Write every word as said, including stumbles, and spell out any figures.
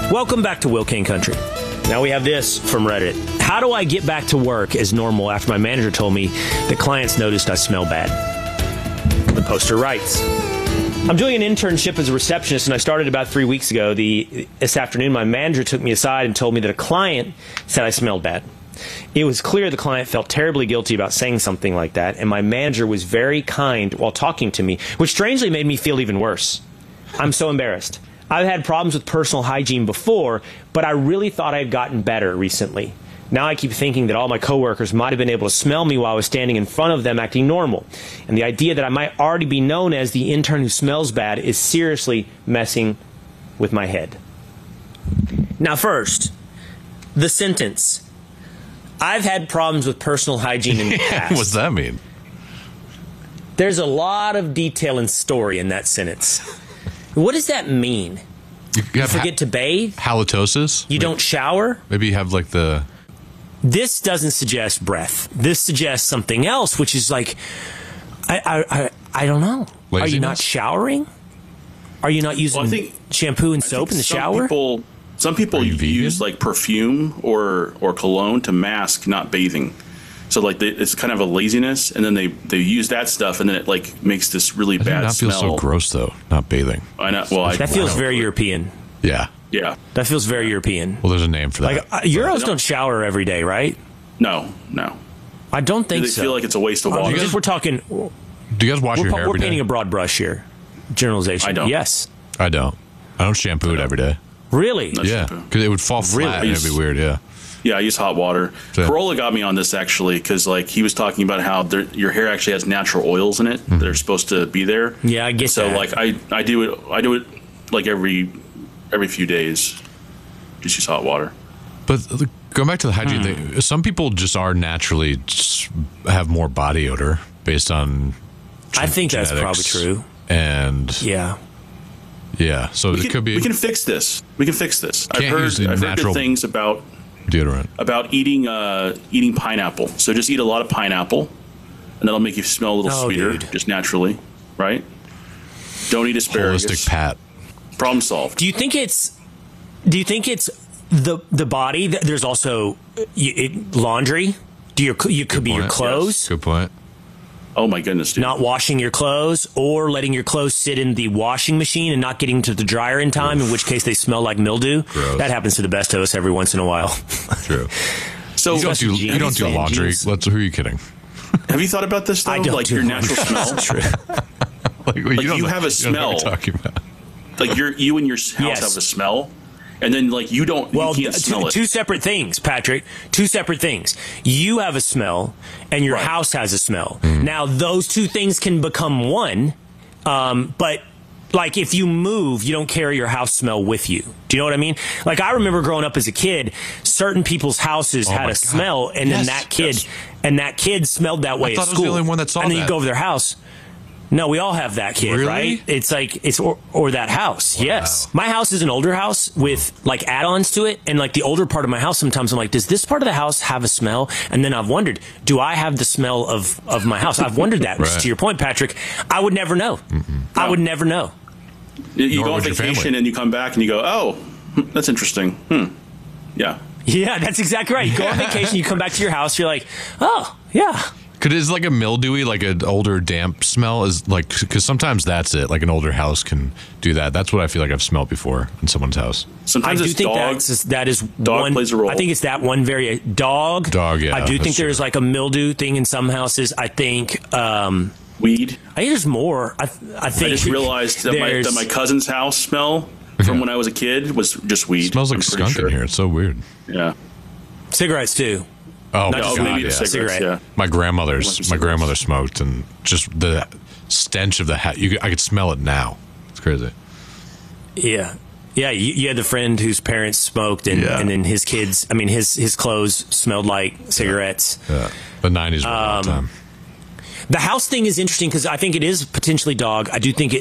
Welcome back to Will King Country. Now we have this from Reddit. How do I get back to work as normal after my manager told me that clients noticed I smell bad? The poster writes, I'm doing an internship as a receptionist, and I started about three weeks ago. The, this afternoon, my manager took me aside and told me that a client said I smelled bad. It was clear the client felt terribly guilty about saying something like that, and my manager was very kind while talking to me, which strangely made me feel even worse. I'm so embarrassed. I've had problems with personal hygiene before, but I really thought I had gotten better recently. Now I keep thinking that all my coworkers might have been able to smell me while I was standing in front of them acting normal. And the idea that I might already be known as the intern who smells bad is seriously messing with my head. Now first, the sentence. I've had problems with personal hygiene in the past. What's that mean? There's a lot of detail and story in that sentence. What does that mean? You, you, you forget to bathe? Halitosis? You don't shower? Maybe you have like the... This doesn't suggest breath. This suggests something else, which is like, I I, I, I don't know. Laziness? Are you not showering? Are you not using well, I think, shampoo and I soap in the some shower? People, some people use like perfume or, or cologne to mask not bathing. So like they, it's kind of a laziness, and then they, they use that stuff, and then it like makes this really I bad not smell. feel so gross though, not bathing. I know. Well, I, that feels I very European. Yeah. Yeah. That feels very European. Well, there's a name for that. Like uh, Euros don't shower every day, right? No, no. I don't think they so. They feel like it's a waste of Uh, water. because we're talking. Do you guys wash we're, your hair We're every painting day? a broad brush here. Generalization. I don't. Yes. I don't. I don't shampoo it every day. Really? No Yeah, shampoo. because it would fall flat Really? and it'd be weird. Yeah. Yeah, I use hot water. So- Corolla got me on this actually because like he was talking about how there, your hair actually has natural oils in it Mm-hmm. that are supposed to be there. Yeah, I get so that. like I, I do it I do it like every every few days. Just use hot water. But the- going back to the hygiene Hmm. thing, some people just are naturally just have more body odor based on. I think that's probably genetics. true. And Yeah. yeah, so We it can, could be we can fix this. We can fix this. I've Can't heard use the I've heard natural- good things about deodorant. about eating uh, eating pineapple. So just eat a lot of pineapple, and that'll make you smell a little Oh, sweeter, dude. just naturally, right? Don't eat asparagus. Holistic Pat. Problem solved. Do you think it's? Do you think it's the the body? There's also you, it, laundry. Do your you could be your point. clothes, Good point. Oh my goodness, dude. not washing your clothes, or letting your clothes sit in the washing machine and not getting to the dryer in time. In which case they smell like mildew. Gross. That happens to the best of us every once in a while. True. So You don't Especially do jeans. you don't do Man, laundry. jeans. Let's. Who are you kidding? have you thought about this though? I don't like do your laundry. natural smell. That's true. Like, you, Like, don't you know- have a you don't know what you're smell. talking about. Like your you and your house Yes. have a smell, and then like you don't. Well, you can't two, smell it. two separate things, Patrick. Two separate things. You have a smell, and your Right. house has a smell. Now, those two things can become one, um, but like if you move, you don't carry your house smell with you. Do you know what I mean? Like I remember growing up as a kid, certain people's houses Oh had my a God. smell, and Yes, then that kid, yes. and that kid smelled that way thought at I was school. the only one that saw and then that. you go over their house. No, we all have that kid, Really? right? It's like it's or, or that house. Yes, my house is an older house with like add-ons to it, and like the older part of my house. Sometimes I'm like, does this part of the house have a smell? And then I've wondered, do I have the smell of of my house? I've wondered that. Right. To your point, Patrick, I would never know. Mm-hmm. I would never know. You, you Nor go on would your vacation family. and you come back and you go, oh, hmm, that's interesting. Hmm. Yeah. Yeah, that's exactly right. You go on vacation, you come back to your house, you're like, oh yeah. Could is like a mildewy, like an older damp smell is like because sometimes that's it. Like an older house can do that. That's what I feel like I've smelled before in someone's house. I Sometimes do it's think dog. that's that is Dog one. plays a role. I think it's that one very dog. Dog, yeah, I do think that's there's true. like a mildew thing in some houses. I think. Um, Weed. I think there's more. I, I think I just realized that my, there's- that my cousin's house smell from when I was a kid was just weed. It smells like I'm pretty skunk sure. in here. It's so weird. Yeah. cigarettes too. Oh my Oh, god! maybe Yeah. the cigarettes. Cigarette. Yeah. My grandmother's Wants some my cigarettes. grandmother smoked, and just the stench of the hat. You, could- I could smell it now. It's crazy. Yeah. Yeah, you, you had the friend whose parents smoked, and, Yeah. and then his kids. I mean, his his clothes smelled like cigarettes. Yeah, the nineties were a Um, long time. The house thing is interesting because I think it is potentially dog. I do think it.